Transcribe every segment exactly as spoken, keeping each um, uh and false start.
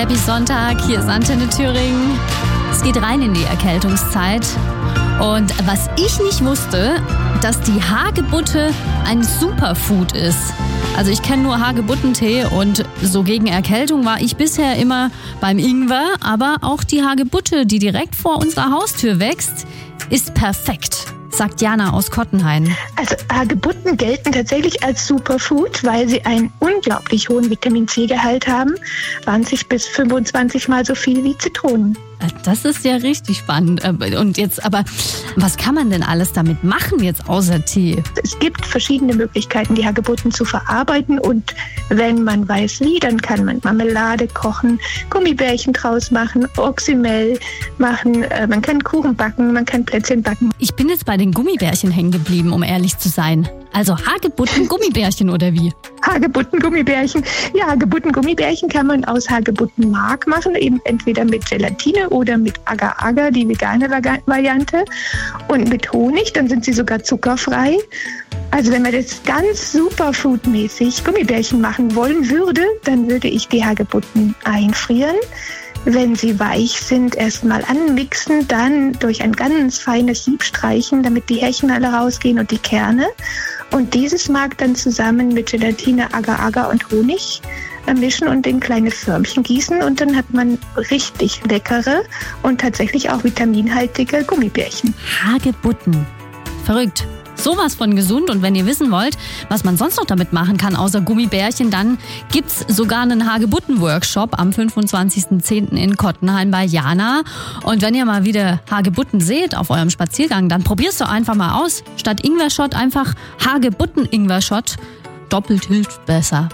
Happy Sonntag, hier ist Antenne Thüringen. Es geht rein in die Erkältungszeit. Und was ich nicht wusste, dass die Hagebutte ein Superfood ist. Also ich kenne nur Hagebuttentee und so gegen Erkältung war ich bisher immer beim Ingwer. Aber auch die Hagebutte, die direkt vor unserer Haustür wächst, ist perfekt, sagt Jana aus Kottenhain. Also Hagebutten gelten tatsächlich als Superfood, weil sie einen unglaublich hohen Vitamin-C-Gehalt haben. zwanzig bis fünfundzwanzig Mal so viel wie Zitronen. Das ist ja richtig spannend. Und jetzt aber, was kann man denn alles damit machen jetzt außer Tee? Es gibt verschiedene Möglichkeiten, die Hagebutten zu verarbeiten. Und wenn man weiß wie, dann kann man Marmelade kochen, Gummibärchen draus machen, Oxymel machen, man kann Kuchen backen, man kann Plätzchen backen. Ich bin jetzt bei den Gummibärchen hängen geblieben, um ehrlich zu sein. Also Hagebutten Gummibärchen oder wie? Hagebutten Gummibärchen. Ja, Hagebutten Gummibärchen kann man aus Hagebuttenmark machen, eben entweder mit Gelatine oder mit Agar-Agar, die vegane Variante, und mit Honig, dann sind sie sogar zuckerfrei. Also wenn man das ganz superfoodmäßig Gummibärchen machen wollen würde, dann würde ich die Hagebutten einfrieren. Wenn sie weich sind, erstmal anmixen, dann durch ein ganz feines Sieb streichen, damit die Härchen alle rausgehen und die Kerne. Und dieses Mark dann zusammen mit Gelatine, Agar-Agar und Honig mischen und in kleine Förmchen gießen. Und dann hat man richtig leckere und tatsächlich auch vitaminhaltige Gummibärchen. Hagebutten. Verrückt. Sowas von gesund. Und wenn ihr wissen wollt, was man sonst noch damit machen kann, außer Gummibärchen, dann gibt's sogar einen Hagebutten-Workshop am fünfundzwanzigsten zehnten in Kottenhain bei Jana. Und wenn ihr mal wieder Hagebutten seht auf eurem Spaziergang, dann probier's doch einfach mal aus. Statt Ingwer-Shot einfach Hagebutten-Ingwer-Shot. Doppelt hilft besser.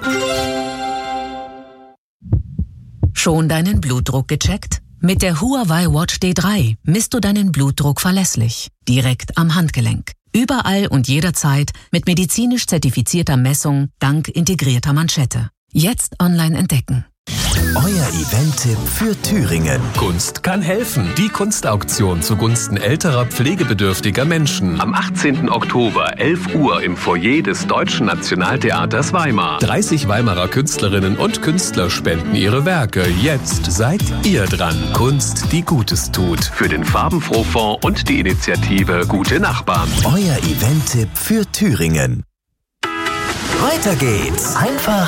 Schon deinen Blutdruck gecheckt? Mit der Huawei Watch D drei misst du deinen Blutdruck verlässlich, direkt am Handgelenk. Überall und jederzeit mit medizinisch zertifizierter Messung dank integrierter Manschette. Jetzt online entdecken. Euer Event-Tipp für Thüringen. Kunst kann helfen. Die Kunstauktion zugunsten älterer, pflegebedürftiger Menschen. Am achtzehnten Oktober, elf Uhr im Foyer des Deutschen Nationaltheaters Weimar. dreißig Weimarer Künstlerinnen und Künstler spenden ihre Werke. Jetzt seid ihr dran. Kunst, die Gutes tut. Für den Farbenfroh-Fonds und die Initiative Gute Nachbarn. Euer Event-Tipp für Thüringen. Weiter geht's. Einfach